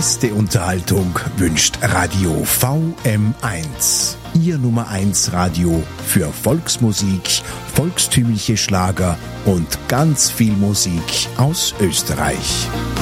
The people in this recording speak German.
Beste Unterhaltung wünscht Radio VM1. Ihr Nummer 1 Radio für Volksmusik, volkstümliche Schlager und ganz viel Musik aus Österreich.